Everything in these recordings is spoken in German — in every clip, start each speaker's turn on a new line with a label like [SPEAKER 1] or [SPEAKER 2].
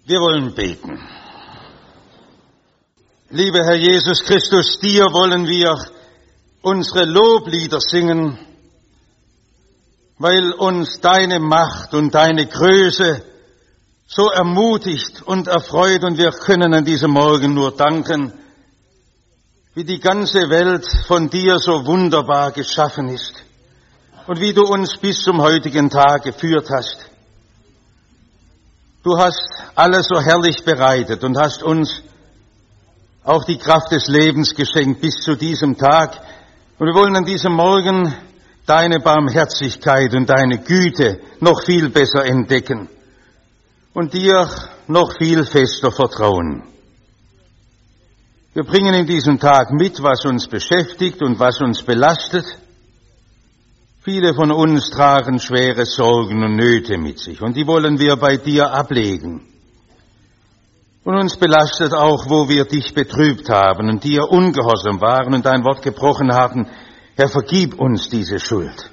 [SPEAKER 1] Wir wollen beten. Lieber Herr Jesus Christus, dir wollen wir unsere Loblieder singen, weil uns deine Macht und deine Größe so ermutigt und erfreut, und wir können an diesem Morgen nur danken, wie die ganze Welt von dir so wunderbar geschaffen ist und wie du uns bis zum heutigen Tag geführt hast. Du hast alles so herrlich bereitet und hast uns auch die Kraft des Lebens geschenkt bis zu diesem Tag. Und wir wollen an diesem Morgen deine Barmherzigkeit und deine Güte noch viel besser entdecken und dir noch viel fester vertrauen. Wir bringen in diesem Tag mit, was uns beschäftigt und was uns belastet. Viele von uns tragen schwere Sorgen und Nöte mit sich, und die wollen wir bei dir ablegen. Und uns belastet auch, wo wir dich betrübt haben und dir ungehorsam waren und dein Wort gebrochen haben. Herr, vergib uns diese Schuld.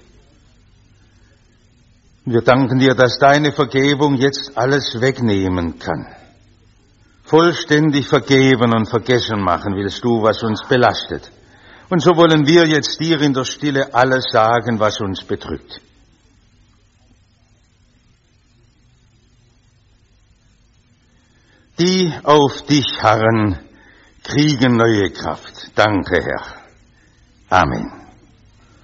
[SPEAKER 1] Und wir danken dir, dass deine Vergebung jetzt alles wegnehmen kann. Vollständig vergeben und vergessen machen willst du, was uns belastet. Und so wollen wir jetzt dir in der Stille alles sagen, was uns bedrückt. Die auf dich harren, kriegen neue Kraft. Danke, Herr. Amen.